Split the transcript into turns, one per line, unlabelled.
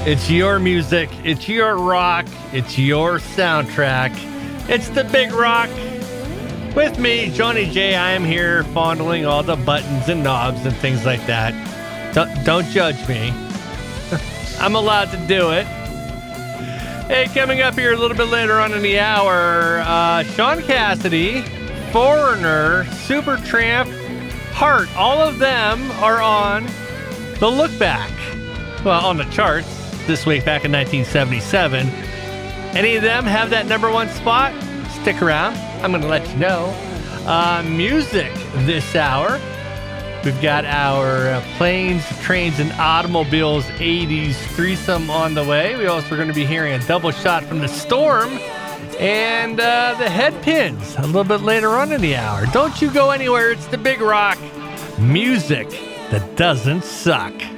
It's your music. It's your rock. It's your soundtrack. It's the Big Rock. With me, Johnny J. I am here fondling all the buttons and knobs and things like that. Don't judge me. I'm allowed to do it. Hey, coming up here a little bit later on in the hour, Sean Cassidy, Foreigner, Supertramp, Heart, all of them are on the Look Back. Well, on the charts this week back in 1977. Any of them have that number one spot? Stick around. I'm going to let you know. Music this hour. We've got our Planes, Trains, and Automobiles 80s threesome on the way. We also are going to be hearing a double shot from The Storm and the Headpins a little bit later on in the hour. Don't you go anywhere. It's the Big Rock. Music that doesn't suck.